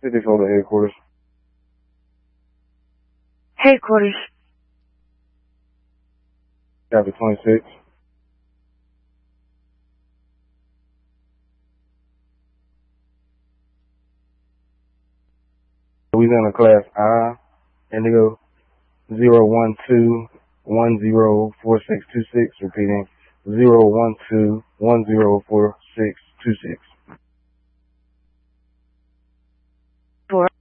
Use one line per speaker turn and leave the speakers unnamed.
City Solar Headquarters.
Headquarters.
Copy 26. Louisiana Class I, Indigo 012104626, repeating 012104626.
4.